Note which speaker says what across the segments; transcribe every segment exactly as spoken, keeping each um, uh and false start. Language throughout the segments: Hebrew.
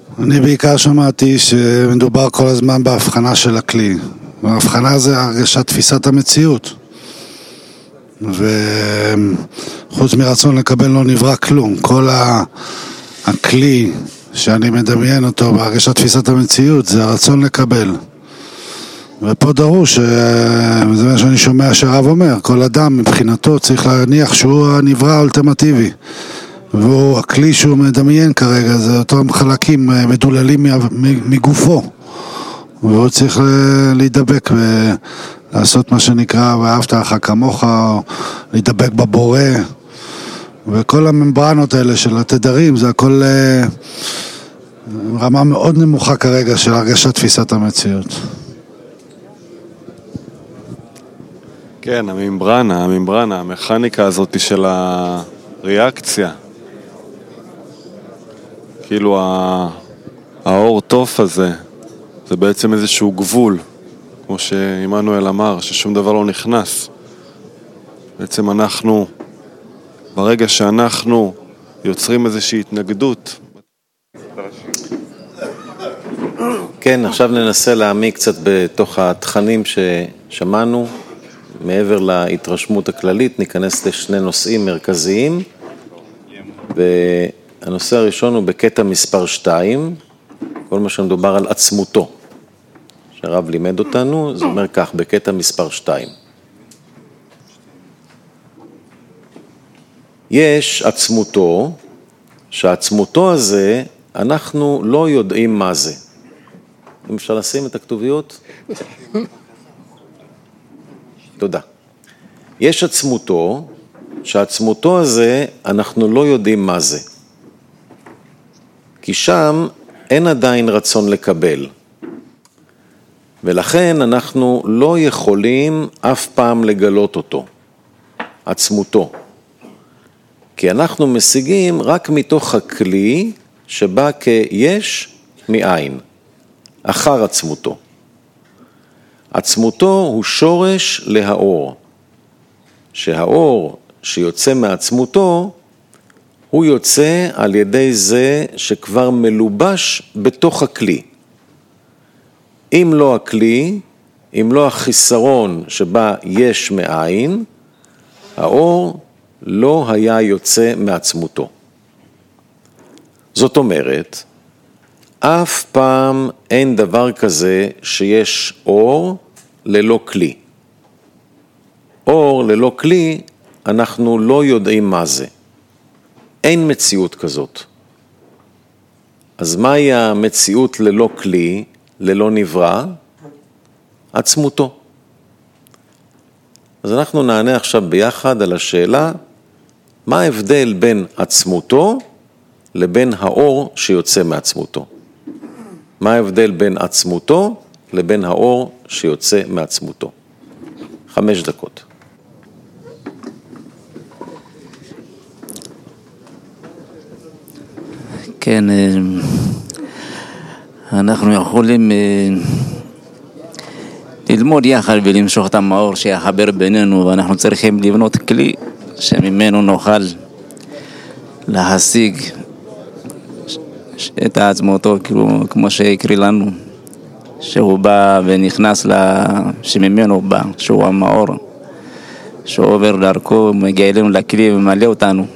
Speaker 1: אני בעיקר שמעתי שמדובר כל הזמן בהבחנה של הכלי. ההבחנה זה הרגשת תפיסת המציאות. וחוץ מרצון לקבל לא נברא כלום. כל הכלי שאני מדמיין אותו בהרגשת תפיסת המציאות זה הרצון לקבל. ופה דרוש, זה מה שאני שומע שהרב אומר, כל אדם מבחינתו צריך להניח שהוא הנברא האולטימטיבי. והוא, הכלי שהוא מדמיין כרגע, זה אותם חלקים מדוללים מגופו. והוא צריך להידבק ולעשות מה שנקרא, ואהבת לך כמוך, או להידבק בבורא. וכל הממברנות האלה של התדרים, זה הכל רמה מאוד נמוכה כרגע של הרגשת תפיסת המציאות.
Speaker 2: כן, הממברנה, הממברנה, המכניקה הזאת של הריאקציה. כאילו האור תוף הזה, זה בעצם איזשהו גבול, כמו שאימנואל אמר, ששום דבר לא נכנס. בעצם אנחנו, ברגע שאנחנו יוצרים איזושהי התנגדות.
Speaker 3: כן, עכשיו ננסה להעמיק קצת בתוך התכנים ששמענו, מעבר להתרשמות הכללית, ניכנס לשני נושאים מרכזיים, והנושא הראשון הוא בקטע מספר שתיים, כל מה שמדובר על עצמותו, שהרב לימד אותנו, זה אומר כך, בקטע מספר שתיים. יש עצמותו, שהעצמותו הזה, אנחנו לא יודעים מה זה. אם אפשר לשים את הכתוביות? תודה. יש עצמותו, שהעצמותו הזה, אנחנו לא יודעים מה זה. כי שם אין עדיין רצון לקבל. ולכן אנחנו לא יכולים אף פעם לגלות אותו, עצמותו. כי אנחנו משיגים רק מתוך הכלי שבא כיש מאין, אחר עצמותו. עצמותו הוא שורש להאור, שהאור שיוצא מעצמותו, הוא יוצא על ידי זה שכבר מלובש בתוך הכלי. אם לא הכלי, אם לא החיסרון שבה יש מאין, האור לא היה יוצא מעצמותו. זאת אומרת, אף פעם אין דבר כזה שיש אור ללא כלי. אור ללא כלי, אנחנו לא יודעים מה זה. אין מציאות כזאת. אז מהי המציאות ללא כלי, ללא נברא? עצמותו. אז אנחנו נענה עכשיו ביחד על השאלה, מה ההבדל בין עצמותו לבין האור שיוצא מעצמותו? מה ההבדל בין עצמותו לבין האור שיוצא מעצמותו? חמש דקות.
Speaker 4: כן, אנחנו יכולים ללמוד יחד ולמשוך את המאור שיחבר בינינו, ואנחנו צריכים לבנות כלי שממנו נוכל להשיג את עצמותו, כאילו, כמו שהקריא לנו, שהוא בא ונכנס, שממנו בא, שהוא המאור, שהוא עובר דרכו, מגיע אלינו לכלי ומלא אותנו.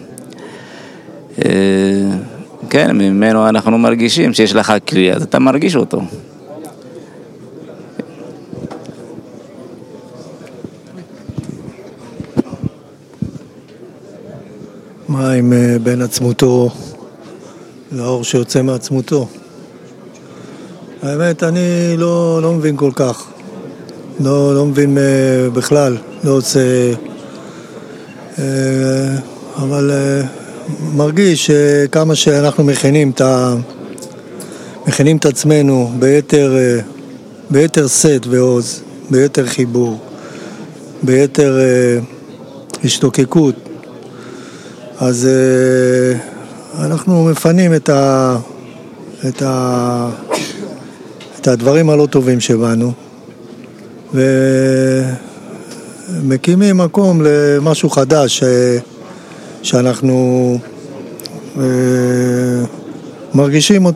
Speaker 4: כן, ממנו אנחנו מרגישים שיש לך כלי, אז אתה מרגיש אותו.
Speaker 5: מה עם בין עצמותו לאור שיוצא מעצמותו? האמת, אני לא, לא מבין כל כך. לא, לא מבין בכלל. לא עושה... אבל מרגיש שכמה שאנחנו מכינים את, ה... מכינים את עצמנו ביתר, ביתר סט ועוז, ביתר חיבור, ביתר השתוקקות, אז אנחנו מפנים את ה... את ה... את הדברים הלא טובים שבנו, ומקימים מקום למשהו חדש ש... שאנחנו מרגישים אותו.